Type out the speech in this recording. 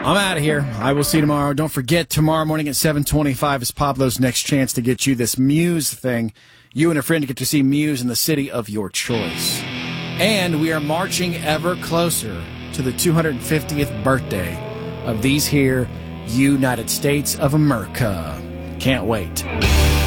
I'm out of here. I will see you tomorrow. Don't forget, tomorrow morning at 7:25 is Pablo's next chance to get you this Muse thing. You and a friend get to see Muse in the city of your choice. And we are marching ever closer to the 250th birthday of these here United States of America. Can't wait.